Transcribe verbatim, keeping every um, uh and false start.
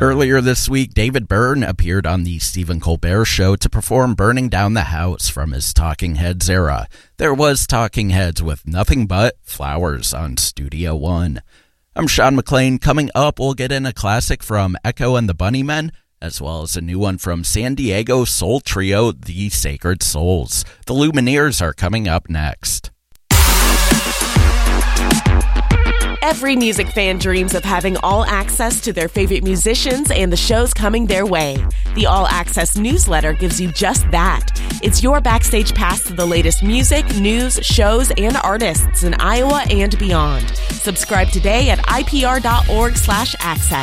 Earlier this week, David Byrne appeared on the Stephen Colbert Show to perform Burning Down the House from his Talking Heads era. There was Talking Heads with Nothing But Flowers on Studio One. I'm Sean McLean. Coming up, we'll get in a classic from Echo and the Bunnymen, as well as a new one from San Diego soul trio The Sacred Souls. The Lumineers are coming up next. Every music fan dreams of having all access to their favorite musicians and the shows coming their way. The All Access newsletter gives you just that. It's your backstage pass to the latest music, news, shows, and artists in Iowa and beyond. Subscribe today at I P R dot org slash access.